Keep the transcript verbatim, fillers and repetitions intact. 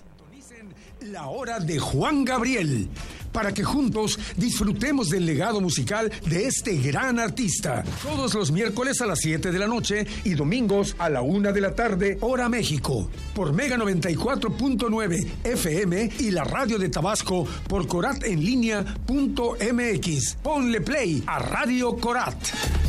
La hora de Juan Gabriel, para que juntos disfrutemos del legado musical de este gran artista. Todos los miércoles a las siete de la noche y domingos a la una de la tarde, hora México, por Mega noventa y cuatro punto nueve F M y la radio de Tabasco por corat en línea punto m x. Ponle play a Radio Corat.